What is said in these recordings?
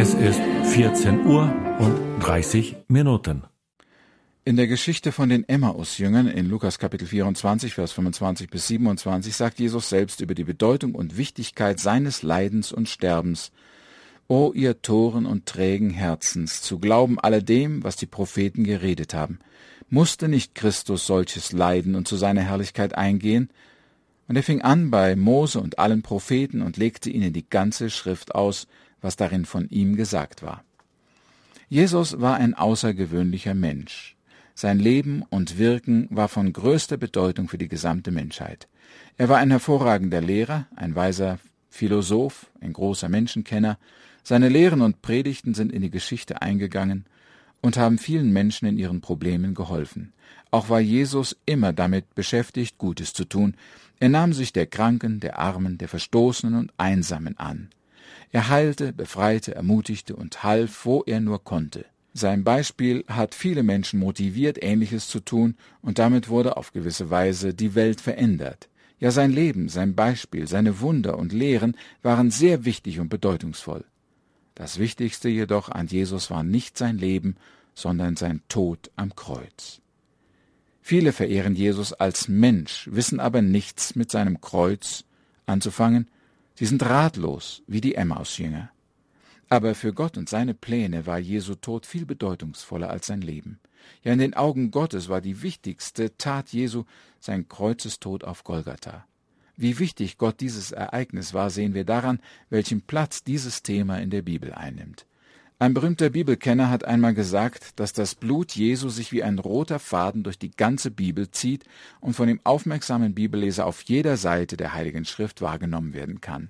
Es ist 14 Uhr und 30 Minuten. In der Geschichte von den Emmaus-Jüngern in Lukas Kapitel 24, Vers 25 bis 27 sagt Jesus selbst über die Bedeutung und Wichtigkeit seines Leidens und Sterbens: O ihr Toren und trägen Herzens, zu glauben alledem, was die Propheten geredet haben. Musste nicht Christus solches leiden und zu seiner Herrlichkeit eingehen? Und er fing an bei Mose und allen Propheten und legte ihnen die ganze Schrift aus, was darin von ihm gesagt war. Jesus war ein außergewöhnlicher Mensch. Sein Leben und Wirken war von größter Bedeutung für die gesamte Menschheit. Er war ein hervorragender Lehrer, ein weiser Philosoph, ein großer Menschenkenner. Seine Lehren und Predigten sind in die Geschichte eingegangen und haben vielen Menschen in ihren Problemen geholfen. Auch war Jesus immer damit beschäftigt, Gutes zu tun. Er nahm sich der Kranken, der Armen, der Verstoßenen und Einsamen an. Er heilte, befreite, ermutigte und half, wo er nur konnte. Sein Beispiel hat viele Menschen motiviert, Ähnliches zu tun, und damit wurde auf gewisse Weise die Welt verändert. Ja, sein Leben, sein Beispiel, seine Wunder und Lehren waren sehr wichtig und bedeutungsvoll. Das Wichtigste jedoch an Jesus war nicht sein Leben, sondern sein Tod am Kreuz. Viele verehren Jesus als Mensch, wissen aber nichts mit seinem Kreuz anzufangen. Sie sind ratlos, wie die Emmaus-Jünger. Aber für Gott und seine Pläne war Jesu Tod viel bedeutungsvoller als sein Leben. Ja, in den Augen Gottes war die wichtigste Tat Jesu sein Kreuzestod auf Golgatha. Wie wichtig Gott dieses Ereignis war, sehen wir daran, welchen Platz dieses Thema in der Bibel einnimmt. Ein berühmter Bibelkenner hat einmal gesagt, dass das Blut Jesu sich wie ein roter Faden durch die ganze Bibel zieht und von dem aufmerksamen Bibelleser auf jeder Seite der Heiligen Schrift wahrgenommen werden kann.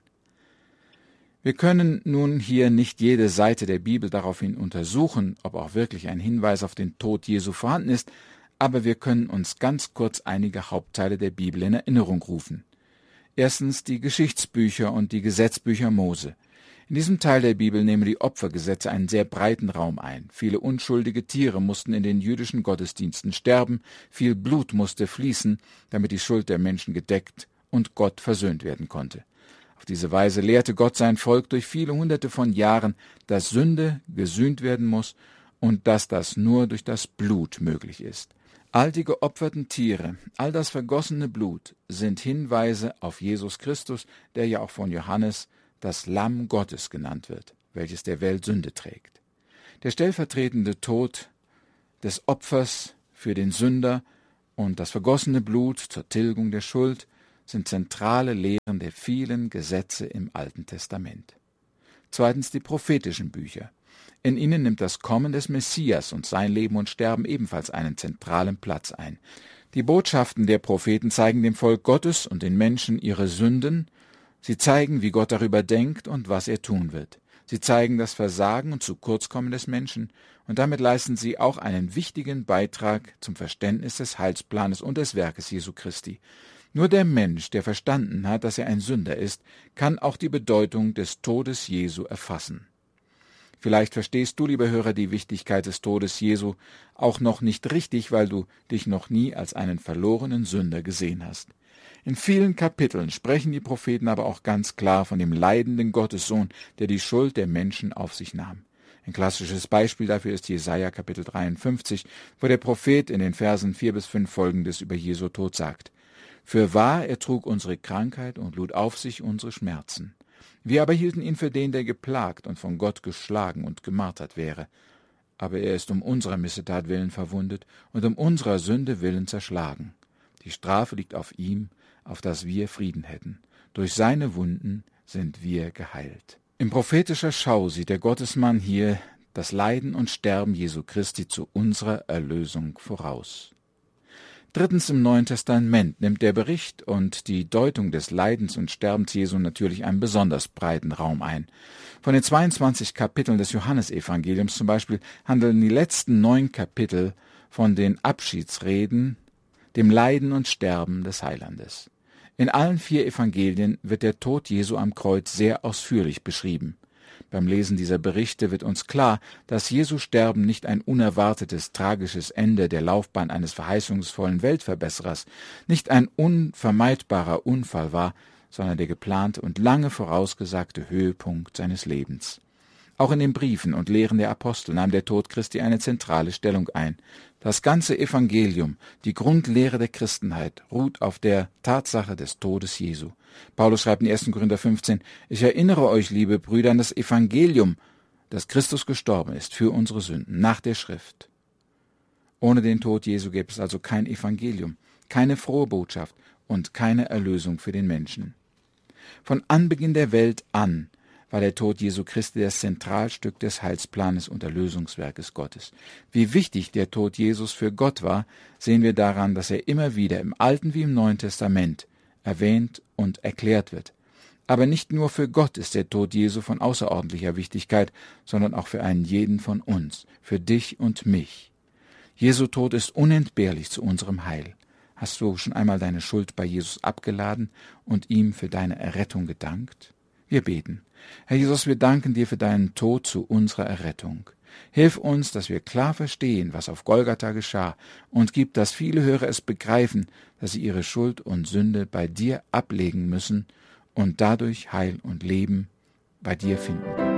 Wir können nun hier nicht jede Seite der Bibel daraufhin untersuchen, ob auch wirklich ein Hinweis auf den Tod Jesu vorhanden ist, aber wir können uns ganz kurz einige Hauptteile der Bibel in Erinnerung rufen. Erstens die Geschichtsbücher und die Gesetzbücher Mose. In diesem Teil der Bibel nehmen die Opfergesetze einen sehr breiten Raum ein. Viele unschuldige Tiere mussten in den jüdischen Gottesdiensten sterben, viel Blut musste fließen, damit die Schuld der Menschen gedeckt und Gott versöhnt werden konnte. Auf diese Weise lehrte Gott sein Volk durch viele hunderte von Jahren, dass Sünde gesühnt werden muss und dass das nur durch das Blut möglich ist. All die geopferten Tiere, all das vergossene Blut sind Hinweise auf Jesus Christus, der ja auch von Johannes das Lamm Gottes genannt wird, welches der Welt Sünde trägt. Der stellvertretende Tod des Opfers für den Sünder und das vergossene Blut zur Tilgung der Schuld sind zentrale Lehren der vielen Gesetze im Alten Testament. Zweitens die prophetischen Bücher. In ihnen nimmt das Kommen des Messias und sein Leben und Sterben ebenfalls einen zentralen Platz ein. Die Botschaften der Propheten zeigen dem Volk Gottes und den Menschen ihre Sünden. Sie zeigen, wie Gott darüber denkt und was er tun wird. Sie zeigen das Versagen und Zukurzkommen des Menschen, und damit leisten sie auch einen wichtigen Beitrag zum Verständnis des Heilsplanes und des Werkes Jesu Christi. Nur der Mensch, der verstanden hat, dass er ein Sünder ist, kann auch die Bedeutung des Todes Jesu erfassen. Vielleicht verstehst du, lieber Hörer, die Wichtigkeit des Todes Jesu auch noch nicht richtig, weil du dich noch nie als einen verlorenen Sünder gesehen hast. In vielen Kapiteln sprechen die Propheten aber auch ganz klar von dem leidenden Gottessohn, der die Schuld der Menschen auf sich nahm. Ein klassisches Beispiel dafür ist Jesaja Kapitel 53, wo der Prophet in den Versen 4 bis 5 Folgendes über Jesu Tod sagt: Fürwahr, er trug unsere Krankheit und lud auf sich unsere Schmerzen. Wir aber hielten ihn für den, der geplagt und von Gott geschlagen und gemartert wäre. Aber er ist um unserer Missetat willen verwundet und um unserer Sünde willen zerschlagen. Die Strafe liegt auf ihm, auf dass wir Frieden hätten. Durch seine Wunden sind wir geheilt. In prophetischer Schau sieht der Gottesmann hier das Leiden und Sterben Jesu Christi zu unserer Erlösung voraus. Drittens, im Neuen Testament nimmt der Bericht und die Deutung des Leidens und Sterbens Jesu natürlich einen besonders breiten Raum ein. Von den 22 Kapiteln des Johannesevangeliums zum Beispiel handeln die letzten 9 Kapitel von den Abschiedsreden, dem Leiden und Sterben des Heilandes. In allen 4 Evangelien wird der Tod Jesu am Kreuz sehr ausführlich beschrieben. Beim Lesen dieser Berichte wird uns klar, dass Jesu Sterben nicht ein unerwartetes, tragisches Ende der Laufbahn eines verheißungsvollen Weltverbesserers, nicht ein unvermeidbarer Unfall war, sondern der geplante und lange vorausgesagte Höhepunkt seines Lebens. Auch in den Briefen und Lehren der Apostel nahm der Tod Christi eine zentrale Stellung ein. Das ganze Evangelium, die Grundlehre der Christenheit, ruht auf der Tatsache des Todes Jesu. Paulus schreibt in 1. Korinther 15, »Ich erinnere euch, liebe Brüder, an das Evangelium, dass Christus gestorben ist für unsere Sünden, nach der Schrift.« Ohne den Tod Jesu gäbe es also kein Evangelium, keine frohe Botschaft und keine Erlösung für den Menschen. Von Anbeginn der Welt an war der Tod Jesu Christi das Zentralstück des Heilsplanes und Erlösungswerkes Gottes. Wie wichtig der Tod Jesus für Gott war, sehen wir daran, dass er immer wieder im Alten wie im Neuen Testament erwähnt und erklärt wird. Aber nicht nur für Gott ist der Tod Jesu von außerordentlicher Wichtigkeit, sondern auch für einen jeden von uns, für dich und mich. Jesu Tod ist unentbehrlich zu unserem Heil. Hast du schon einmal deine Schuld bei Jesus abgeladen und ihm für deine Errettung gedankt? Wir beten. Herr Jesus, wir danken dir für deinen Tod zu unserer Errettung. Hilf uns, dass wir klar verstehen, was auf Golgatha geschah, und gib, dass viele Hörer es begreifen, dass sie ihre Schuld und Sünde bei dir ablegen müssen und dadurch Heil und Leben bei dir finden.